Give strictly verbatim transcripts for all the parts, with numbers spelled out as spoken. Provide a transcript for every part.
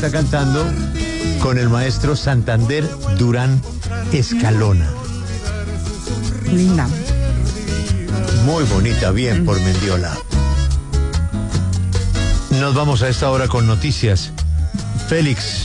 está cantando con el maestro Santander Durán Escalona. Linda. Muy bonita, bien por Mendiola. Nos vamos a esta hora con noticias. Félix,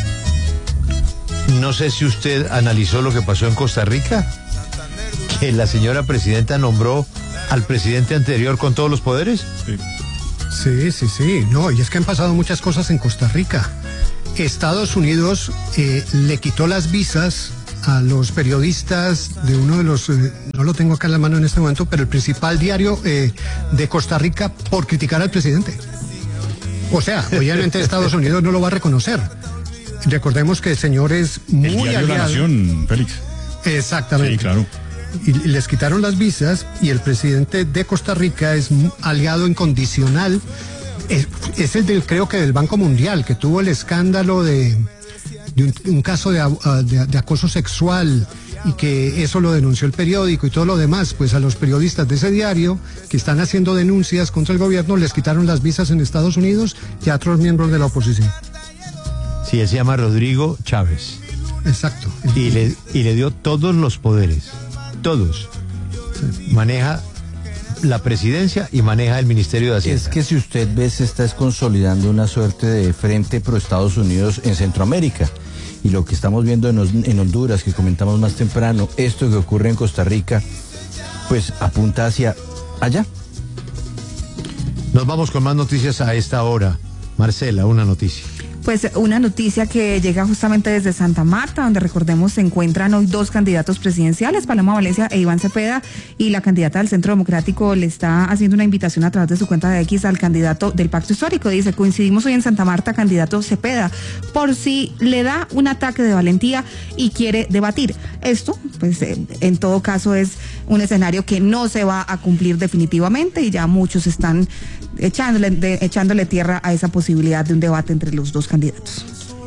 no sé si usted analizó lo que pasó en Costa Rica, que la señora presidenta nombró al presidente anterior con todos los poderes. Sí. Sí, sí, sí. No, y es que han pasado muchas cosas en Costa Rica. Estados Unidos eh, le quitó las visas a los periodistas de uno de los, eh, no lo tengo acá en la mano en este momento, pero el principal diario eh, de Costa Rica por criticar al presidente. O sea, obviamente Estados Unidos no lo va a reconocer. Recordemos que el señor es muy el diario aliado. La Nación, Félix. Exactamente. Sí, claro. Y les quitaron las visas y el presidente de Costa Rica es aliado incondicional. Es, es el del, creo que del Banco Mundial, que tuvo el escándalo de, de un, un caso de, de, de acoso sexual y que eso lo denunció el periódico y todo lo demás. Pues a los periodistas de ese diario que están haciendo denuncias contra el gobierno les quitaron las visas en Estados Unidos y a otros miembros de la oposición. Sí, él se llama Rodrigo Chávez. Exacto. Y le, y le dio todos los poderes. Todos. Maneja la presidencia y maneja el Ministerio de Hacienda. Es que si usted ve, se está consolidando una suerte de frente pro Estados Unidos en Centroamérica. Y lo que estamos viendo en, en Honduras, que comentamos más temprano, esto que ocurre en Costa Rica, pues apunta hacia allá. Nos vamos con más noticias a esta hora. Marcela, una noticia. Pues una noticia que llega justamente desde Santa Marta, donde recordemos se encuentran hoy dos candidatos presidenciales, Paloma Valencia e Iván Cepeda, y la candidata del Centro Democrático le está haciendo una invitación a través de su cuenta de X al candidato del Pacto Histórico. Dice: coincidimos hoy en Santa Marta, candidato Cepeda, por si le da un ataque de valentía y quiere debatir. Esto, pues eh, en todo caso es un escenario que no se va a cumplir definitivamente y ya muchos están echándole, de, echándole tierra a esa posibilidad de un debate entre los dos candidatos. candidatos.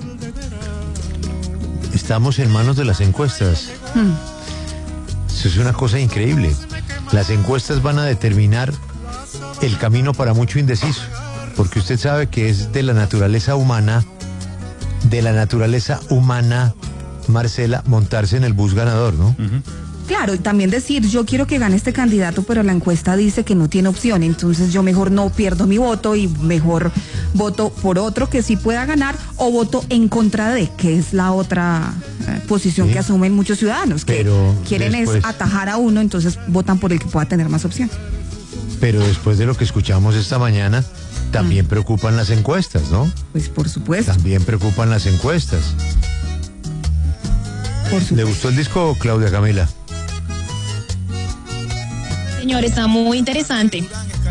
Estamos en manos de las encuestas. Hmm. Eso es una cosa increíble. Las encuestas van a determinar el camino para mucho indeciso, porque usted sabe que es de la naturaleza humana, de la naturaleza humana, Marcela, montarse en el bus ganador, ¿no? Uh-huh. Claro, y también decir, yo quiero que gane este candidato, pero la encuesta dice que no tiene opción, entonces yo mejor no pierdo mi voto y mejor voto por otro que sí pueda ganar, o voto en contra de, que es la otra eh, posición sí. que asumen muchos ciudadanos, que pero quieren después... es atajar a uno, entonces votan por el que pueda tener más opción. Pero después de lo que escuchamos esta mañana, también mm. preocupan las encuestas, ¿no? Pues por supuesto. También preocupan las encuestas. Por supuesto. ¿Le gustó el disco, Claudia Camila? Señor, está muy interesante.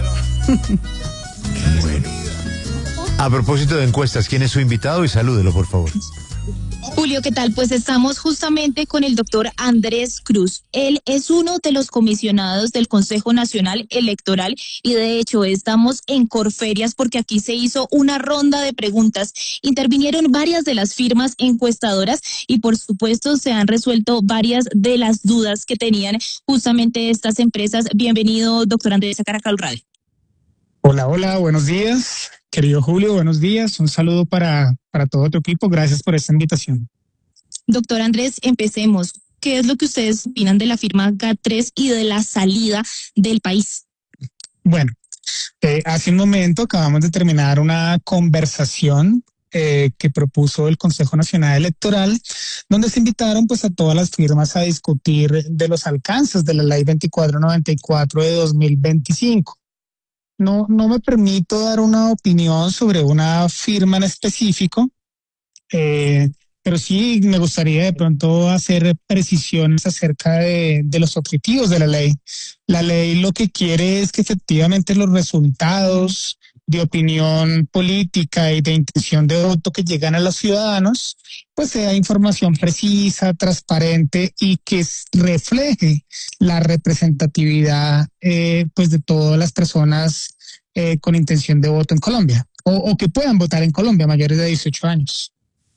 Bueno. A propósito de encuestas, ¿quién es su invitado? Y salúdelo, por favor. Julio, ¿qué tal? Pues estamos justamente con el doctor Andrés Cruz. Él es uno de los comisionados del Consejo Nacional Electoral y de hecho estamos en Corferias porque aquí se hizo una ronda de preguntas. Intervinieron varias de las firmas encuestadoras y por supuesto se han resuelto varias de las dudas que tenían justamente estas empresas. Bienvenido, doctor Andrés, a Caracol Radio. Hola, hola, buenos días. Querido Julio, buenos días. Un saludo para, para todo tu equipo. Gracias por esta invitación. Doctor Andrés, empecemos. ¿Qué es lo que ustedes opinan de la firma GAT tres y de la salida del país? Bueno, eh, hace un momento acabamos de terminar una conversación eh, que propuso el Consejo Nacional Electoral, donde se invitaron pues a todas las firmas a discutir de los alcances de la Ley veinticuatro noventa y cuatro de dos mil veinticinco. No, no me permito dar una opinión sobre una firma en específico, eh, pero sí me gustaría de pronto hacer precisiones acerca de, de los objetivos de la ley. La ley lo que quiere es que efectivamente los resultados de opinión política y de intención de voto que llegan a los ciudadanos, pues sea información precisa, transparente y que refleje la representatividad eh, pues de todas las personas eh, con intención de voto en Colombia o, o que puedan votar en Colombia mayores de dieciocho años.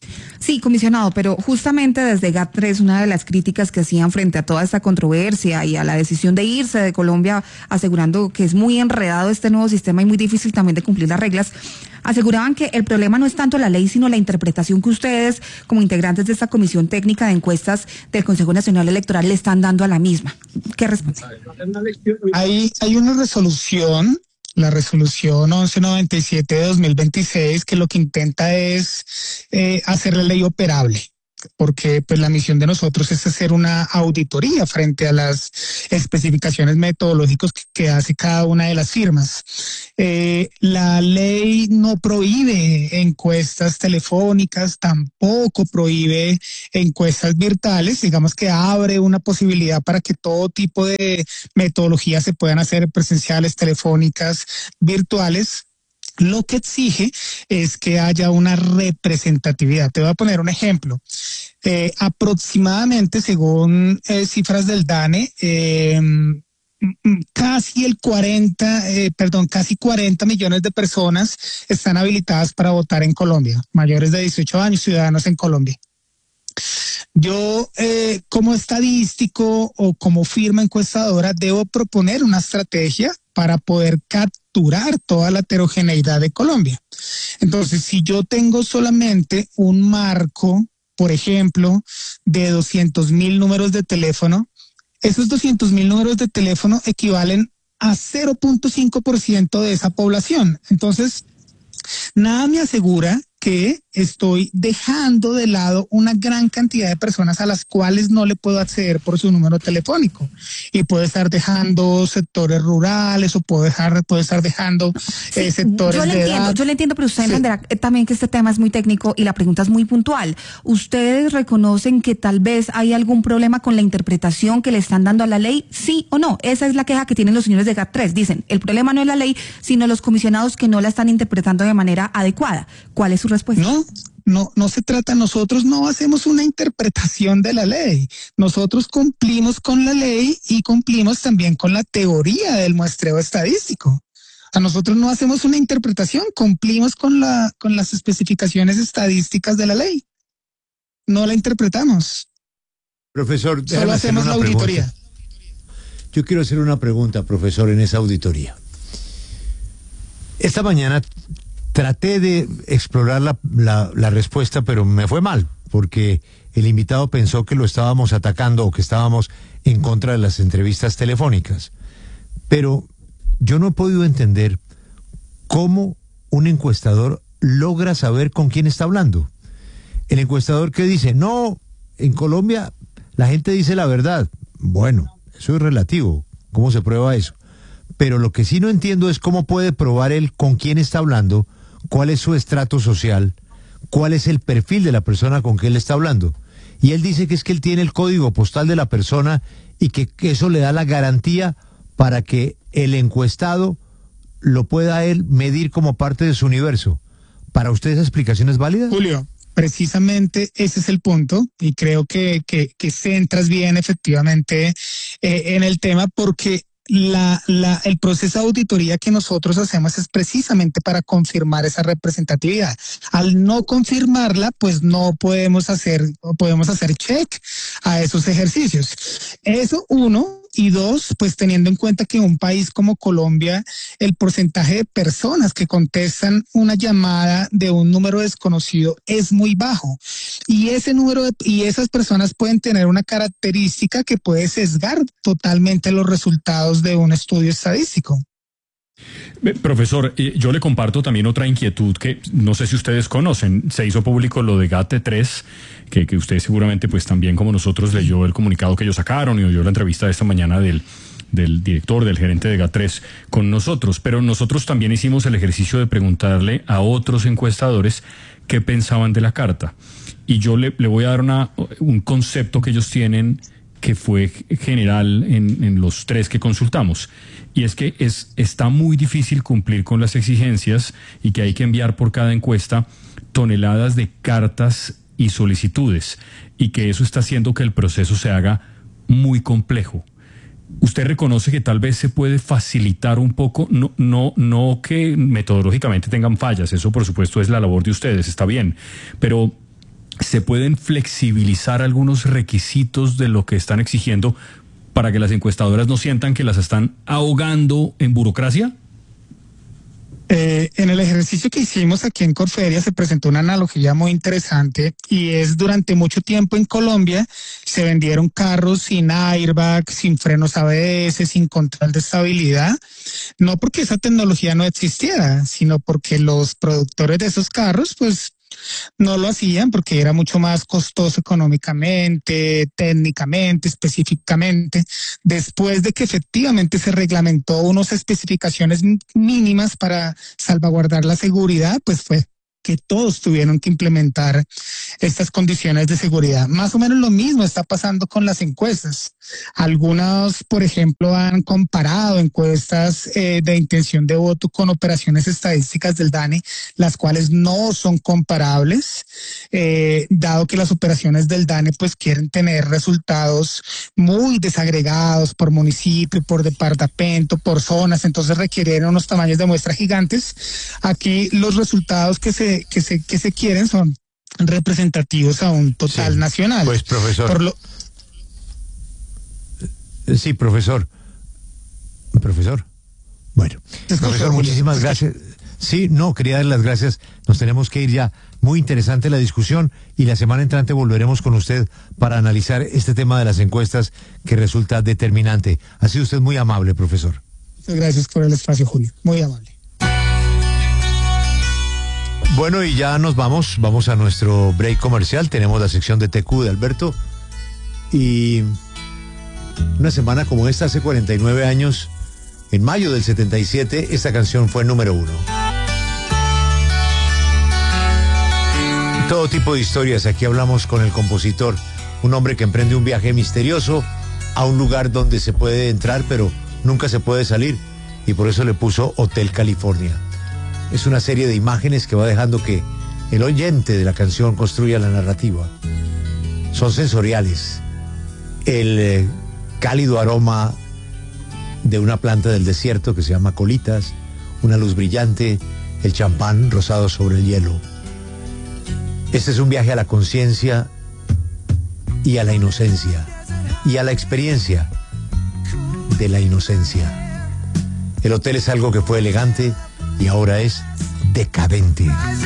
Sí, comisionado, pero justamente desde G A T tres una de las críticas que hacían frente a toda esta controversia y a la decisión de irse de Colombia, asegurando que es muy enredado este nuevo sistema y muy difícil también de cumplir las reglas, aseguraban que el problema no es tanto la ley, sino la interpretación que ustedes, como integrantes de esta comisión técnica de encuestas del Consejo Nacional Electoral, le están dando a la misma. ¿Qué responde? Hay, hay una resolución, la resolución once noventa y siete de dos mil veintiséis, que lo que intenta es eh, hacer la ley operable, porque pues la misión de nosotros es hacer una auditoría frente a las especificaciones metodológicas que, que hace cada una de las firmas. Eh, la ley no prohíbe encuestas telefónicas, tampoco prohíbe encuestas virtuales, digamos que abre una posibilidad para que todo tipo de metodologías se puedan hacer presenciales, telefónicas, virtuales. Lo que exige es que haya una representatividad. Te voy a poner un ejemplo. Eh, aproximadamente, según eh, cifras del DANE, eh, casi el cuarenta, eh, perdón, casi cuarenta millones de personas están habilitadas para votar en Colombia, mayores de dieciocho años, ciudadanos en Colombia. Yo, eh, como estadístico o como firma encuestadora, debo proponer una estrategia para poder capturar toda la heterogeneidad de Colombia. Entonces, si yo tengo solamente un marco, por ejemplo, de doscientos mil números de teléfono, esos doscientos mil números de teléfono equivalen a cero punto cinco por ciento de esa población. Entonces, nada me asegura que estoy dejando de lado una gran cantidad de personas a las cuales no le puedo acceder por su número telefónico, y puedo estar dejando sectores rurales o puedo dejar, puedo estar dejando sí, eh, sectores yo le de entiendo, edad. Yo le entiendo, pero usted Sí. entenderá también que este tema es muy técnico y la pregunta es muy puntual. ¿Ustedes reconocen que tal vez hay algún problema con la interpretación que le están dando a la ley? ¿Sí o no? Esa es la queja que tienen los señores de G A T tres. Dicen, el problema no es la ley, sino los comisionados que no la están interpretando de manera adecuada. ¿Cuál es su respuesta? No, no, no se trata, nosotros no hacemos una interpretación de la ley. Nosotros cumplimos con la ley y cumplimos también con la teoría del muestreo estadístico. A nosotros no hacemos una interpretación, cumplimos con la, con las especificaciones estadísticas de la ley. No la interpretamos. Profesor, déjame Solo hacerle hacemos una la auditoría. pregunta. Yo quiero hacer una pregunta, profesor, en esa auditoría. Esta mañana traté de explorar la, la, la respuesta, pero me fue mal, porque el invitado pensó que lo estábamos atacando o que estábamos en contra de las entrevistas telefónicas. Pero yo no he podido entender cómo un encuestador logra saber con quién está hablando. El encuestador que dice, no, en Colombia la gente dice la verdad. Bueno, eso es relativo. ¿Cómo se prueba eso? Pero lo que sí no entiendo es cómo puede probar él con quién está hablando, cuál es su estrato social, cuál es el perfil de la persona con que él está hablando. Y él dice que es que él tiene el código postal de la persona y que eso le da la garantía para que el encuestado lo pueda él medir como parte de su universo. ¿Para usted esa explicación es válida? Julio, precisamente ese es el punto, y creo que, que, que centras bien efectivamente eh, en el tema, porque La, la, el proceso de auditoría que nosotros hacemos es precisamente para confirmar esa representatividad. Al no confirmarla, pues no podemos hacer, no podemos hacer check a esos ejercicios. Eso, uno. Y dos, pues teniendo en cuenta que en un país como Colombia, el porcentaje de personas que contestan una llamada de un número desconocido es muy bajo. Y ese número de, y esas personas pueden tener una característica que puede sesgar totalmente los resultados de un estudio estadístico. Profesor, yo le comparto también otra inquietud que no sé si ustedes conocen. Se hizo público lo de G A T tres, que, que usted seguramente pues también como nosotros leyó el comunicado que ellos sacaron y oyó la entrevista de esta mañana del, del director, del gerente de G A T tres con nosotros. Pero nosotros también hicimos el ejercicio de preguntarle a otros encuestadores qué pensaban de la carta. Y yo le, le voy a dar una, un concepto que ellos tienen que fue general en, en los tres que consultamos. Y es que es, está muy difícil cumplir con las exigencias y que hay que enviar por cada encuesta toneladas de cartas y solicitudes, y que eso está haciendo que el proceso se haga muy complejo. ¿Usted reconoce que tal vez se puede facilitar un poco? No, no, no que metodológicamente tengan fallas, eso por supuesto es la labor de ustedes, está bien, pero ¿se pueden flexibilizar algunos requisitos de lo que están exigiendo para que las encuestadoras no sientan que las están ahogando en burocracia? Eh, en el ejercicio que hicimos aquí en Corferia se presentó una analogía muy interesante y es durante mucho tiempo en Colombia se vendieron carros sin airbag, sin frenos A B S, sin control de estabilidad, no porque esa tecnología no existiera, sino porque los productores de esos carros pues no lo hacían porque era mucho más costoso económicamente, técnicamente, específicamente. Después de que efectivamente se reglamentó unas especificaciones mínimas para salvaguardar la seguridad, pues fue que todos tuvieron que implementar estas condiciones de seguridad. Más o menos lo mismo está pasando con las encuestas. Algunos, por ejemplo, han comparado encuestas eh, de intención de voto con operaciones estadísticas del DANE, las cuales no son comparables, eh, dado que las operaciones del DANE pues quieren tener resultados muy desagregados por municipio, por departamento, por zonas, entonces requieren unos tamaños de muestra gigantes. Aquí los resultados que se que se que se quieren son representativos a un total sí, nacional. Pues profesor. Por lo... Sí, profesor. Profesor. Bueno, profesor, muchísimas gracias. Sí, no, quería dar las gracias. Nos tenemos que ir ya. Muy interesante la discusión y la semana entrante volveremos con usted para analizar este tema de las encuestas que resulta determinante. Ha sido usted muy amable, profesor. Muchas gracias por el espacio, Julio. Muy amable. Bueno, y ya nos vamos, vamos a nuestro break comercial, tenemos la sección de T Q de Alberto, y una semana como esta, hace cuarenta y nueve años, en mayo del setenta y siete, esta canción fue número uno. Todo tipo de historias, aquí hablamos con el compositor, un hombre que emprende un viaje misterioso a un lugar donde se puede entrar, pero nunca se puede salir, y por eso le puso Hotel California. Es una serie de imágenes que va dejando que el oyente de la canción construya la narrativa. Son sensoriales. El eh, cálido aroma de una planta del desierto que se llama colitas, una luz brillante, el champán rosado sobre el hielo. Este es un viaje a la conciencia y a la inocencia y a la experiencia de la inocencia. El hotel es algo que fue elegante y ahora es decadente.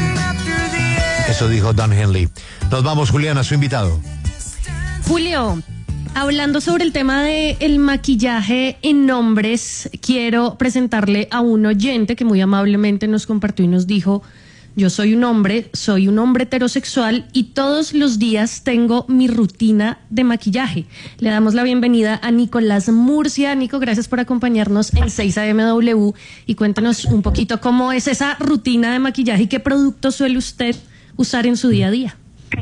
Eso dijo Don Henley. Nos vamos, Juliana, su invitado. Julio, hablando sobre el tema del maquillaje en hombres, quiero presentarle a un oyente que muy amablemente nos compartió y nos dijo: yo soy un hombre, soy un hombre heterosexual y todos los días tengo mi rutina de maquillaje. Le damos la bienvenida a Nicolás Murcia. Nico, gracias por acompañarnos en seis A M W y cuéntanos un poquito cómo es esa rutina de maquillaje y qué productos suele usted usar en su día a día.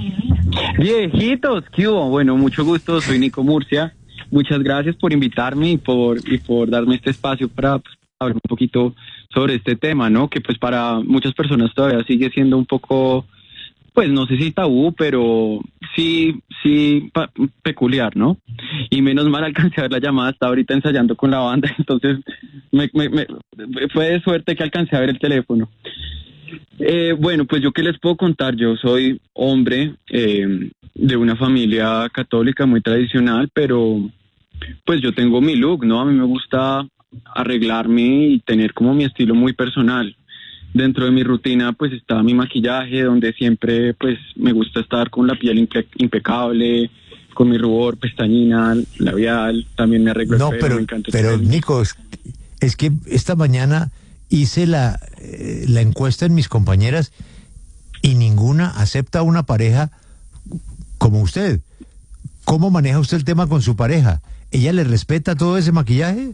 Viejitos, ¿qué hubo? Bueno, mucho gusto, soy Nico Murcia. Muchas gracias por invitarme y por, y por darme este espacio para pues, hablar un poquito sobre este tema, ¿no? Que pues para muchas personas todavía sigue siendo un poco, pues no sé si tabú, pero sí, sí pa- peculiar, ¿no? Y menos mal alcancé a ver la llamada, estaba ahorita ensayando con la banda, entonces me, me, me, fue de suerte que alcancé a ver el teléfono. Eh, bueno, pues yo qué les puedo contar, yo soy hombre eh, de una familia católica muy tradicional, pero pues yo tengo mi look, ¿no? A mí me gusta arreglarme y tener como mi estilo muy personal. Dentro de mi rutina pues está mi maquillaje, donde siempre pues me gusta estar con la piel impe- impecable, con mi rubor, pestañina, labial, también me arreglo No, el pelo, pero, me encanta el pero pelo. Nico, es, es que esta mañana hice la, eh, la encuesta en mis compañeras y ninguna acepta una pareja como usted. ¿Cómo maneja usted el tema con su pareja? ¿Ella le respeta todo ese maquillaje?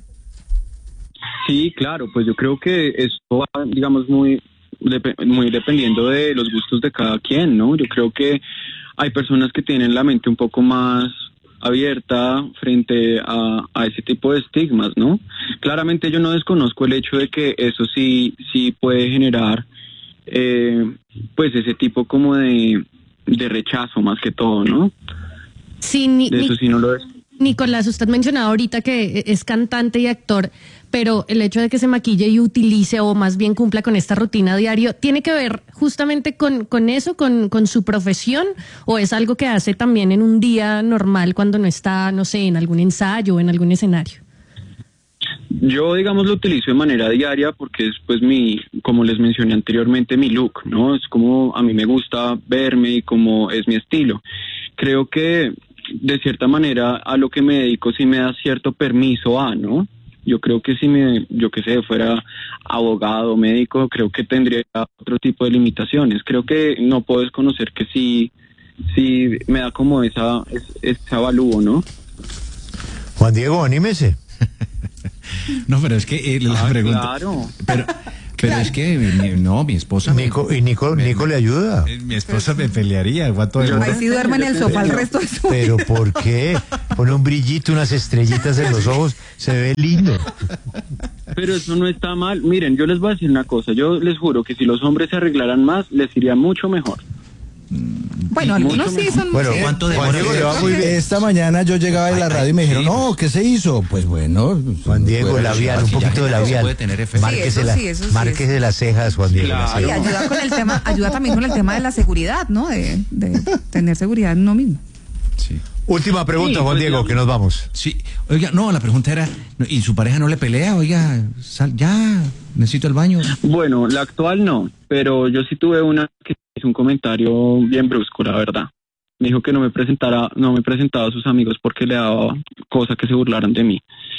Sí, claro, pues yo creo que esto va, digamos, muy, dep- muy dependiendo de los gustos de cada quien, ¿no? Yo creo que hay personas que tienen la mente un poco más abierta frente a, a ese tipo de estigmas, ¿no? Claramente yo no desconozco el hecho de que eso sí, sí puede generar, eh, pues ese tipo como de, de rechazo más que todo, ¿no? Sí, ni, de eso ni... sí no lo es. Nicolás, usted mencionaba ahorita que es cantante y actor, pero el hecho de que se maquille y utilice o más bien cumpla con esta rutina diario, ¿tiene que ver justamente con, con eso, con, con su profesión, o es algo que hace también en un día normal cuando no está, no sé, en algún ensayo o en algún escenario? Yo, digamos, lo utilizo de manera diaria porque es, pues, mi, como les mencioné anteriormente, mi look, ¿no? Es como a mí me gusta verme y como es mi estilo. Creo que, de cierta manera, a lo que me dedico sí me da cierto permiso a, ¿no? Yo creo que si me, yo qué sé, fuera abogado, médico, creo que tendría otro tipo de limitaciones. Creo que no puedo desconocer que sí, sí me da como esa, ese avalúo, ¿no? Juan Diego, anímese. No, pero es que eh, la ah, pregunta... Claro. Pero, pero es que, mi, no, mi esposa... Nico, me, y Nico, me, Nico le ayuda. Mi esposa me pelearía. ¿Cuánto de Ahí sí duerme en el sofá el resto de su vida. Pero ¿por qué? Pone un brillito, unas estrellitas en los ojos, se ve lindo. Pero eso no está mal. Miren, yo les voy a decir una cosa. Yo les juro que si los hombres se arreglaran más, les iría mucho mejor. Bueno, algunos sí son... Bueno, ¿cuánto Juan Diego le va muy bien. Esta mañana yo llegaba de la radio y me dijeron, no, ¿qué se hizo? Pues bueno. Juan Diego, labial, un poquito de labial. Puede tener efecto. Márquese, Sí, eso la- sí, eso sí márquese las cejas, Juan Diego. las Claro. Y cejas. ayuda con el tema, ayuda también con el tema de la seguridad, ¿no? De, de tener seguridad en uno mismo. Sí. Última pregunta, Sí, Juan pues, Diego, digamos- que nos vamos. Sí, oiga, no, la pregunta era, ¿y su pareja no le pelea? Oiga, sal, ya, necesito el baño. Bueno, la actual no, pero yo sí tuve una que hizo un comentario bien brusco, la verdad. Me dijo que no me presentara, no me presentaba a sus amigos porque le daba cosa que se burlaran de mí.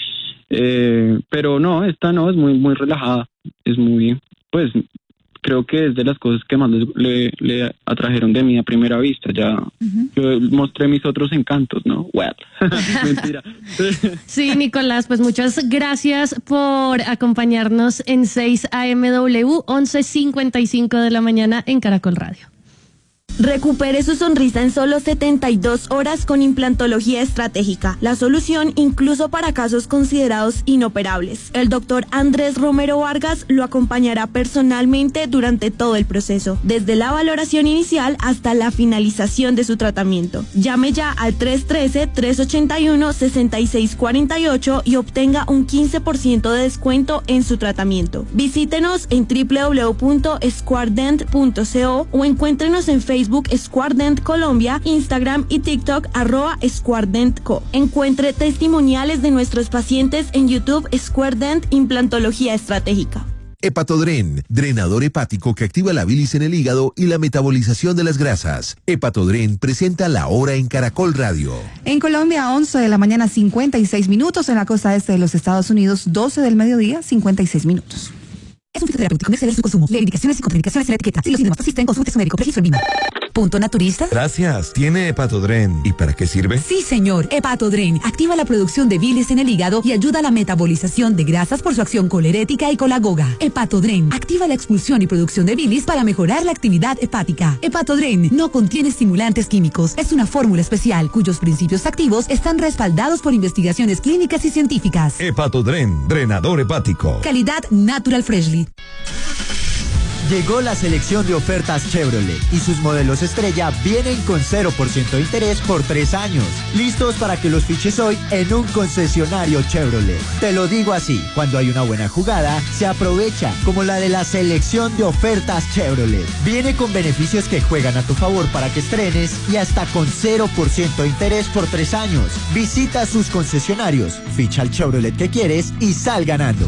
Eh, pero no, esta no, es muy, muy relajada, es muy, pues, creo que es de las cosas que más les- le, le atrajeron de mí a primera vista. Ya yo mostré mis otros encantos, ¿no? Well, mentira. Sí, Nicolás, pues muchas gracias por acompañarnos en seis A M W, once cincuenta y cinco de la mañana en Caracol Radio. Recupere su sonrisa en solo setenta y dos horas con implantología estratégica, la solución incluso para casos considerados inoperables. El doctor Andrés Romero Vargas lo acompañará personalmente durante todo el proceso, desde la valoración inicial hasta la finalización de su tratamiento. Llame ya al tres uno tres, tres ocho uno, seis seis cuatro ocho y obtenga un quince por ciento de descuento en su tratamiento. Visítenos en doble u doble u doble u punto squardent punto co o encuéntrenos en Facebook Squardent Colombia, Instagram y TikTok arroba SquardentCo. Encuentre testimoniales de nuestros pacientes en YouTube Squardent Implantología Estratégica. Hepatodren, drenador hepático que activa la bilis en el hígado y la metabolización de las grasas. Hepatodren presenta La Hora en Caracol Radio. En Colombia, once de la mañana, cincuenta y seis minutos. En la costa este de los Estados Unidos, doce del mediodía, cincuenta y seis minutos. Es un fitoterapéutico, no exceder su consumo. Lee indicaciones y contraindicaciones en la etiqueta. Si los síntomas persisten, consulte a su médico. Registro en Vima. Punto naturista. Gracias, tiene Hepatodren. ¿Y para qué sirve? Sí, señor. Hepatodren activa la producción de bilis en el hígado y ayuda a la metabolización de grasas por su acción colerética y colagoga. Hepatodren activa la expulsión y producción de bilis para mejorar la actividad hepática. Hepatodren no contiene estimulantes químicos. Es una fórmula especial cuyos principios activos están respaldados por investigaciones clínicas y científicas. Hepatodren, drenador hepático. Calidad Natural Freshly. Llegó la selección de ofertas Chevrolet y sus modelos estrella vienen con cero por ciento de interés por tres años. Listos para que los fiches hoy en un concesionario Chevrolet. Te lo digo así, cuando hay una buena jugada, se aprovecha, como la de la selección de ofertas Chevrolet. Viene con beneficios que juegan a tu favor para que estrenes y hasta con cero por ciento de interés por tres años. Visita sus concesionarios, ficha el Chevrolet que quieres y sal ganando.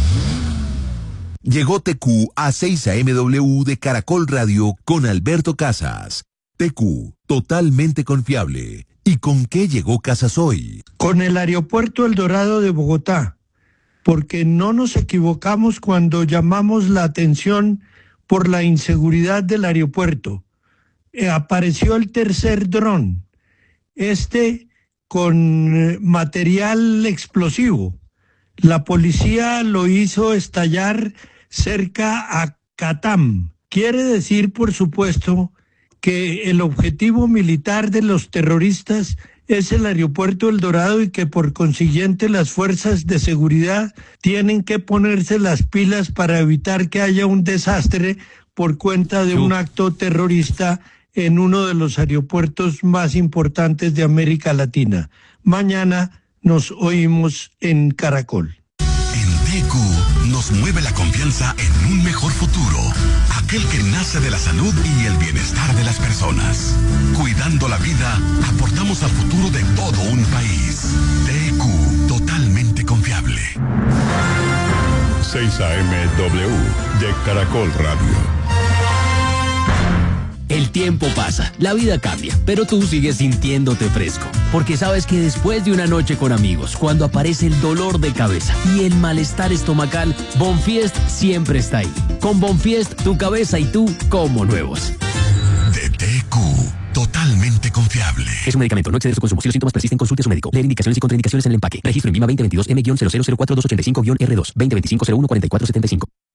Llegó T Q a seis A M W de Caracol Radio con Alberto Casas. T Q, totalmente confiable. ¿Y con qué llegó Casas hoy? Con el aeropuerto El Dorado de Bogotá, porque no nos equivocamos cuando llamamos la atención por la inseguridad del aeropuerto. Eh, apareció el tercer dron, este con eh, material explosivo. La policía lo hizo estallar cerca a Catam. Quiere decir, por supuesto, que el objetivo militar de los terroristas es el aeropuerto El Dorado y que por consiguiente las fuerzas de seguridad tienen que ponerse las pilas para evitar que haya un desastre por cuenta de un acto terrorista en uno de los aeropuertos más importantes de América Latina. Mañana nos oímos en Caracol. En T Q nos mueve la confianza en un mejor futuro, aquel que nace de la salud y el bienestar de las personas. Cuidando la vida, aportamos al futuro de todo un país. T Q, totalmente confiable. seis A M W de Caracol Radio. El tiempo pasa, la vida cambia, pero tú sigues sintiéndote fresco, porque sabes que después de una noche con amigos, cuando aparece el dolor de cabeza y el malestar estomacal, Bonfiest siempre está ahí. Con Bonfiest, tu cabeza y tú como nuevos. De T Q, totalmente confiable. Es un medicamento, no exceder su consumo. Si los síntomas persisten, consulte a su médico. Leer indicaciones y contraindicaciones en el empaque. Registro en Vima veinte veintidós M cero cero cero cuatro dos ocho cinco R dos, veinte veinticinco cero uno cuarenta y cuatro setenta y cinco.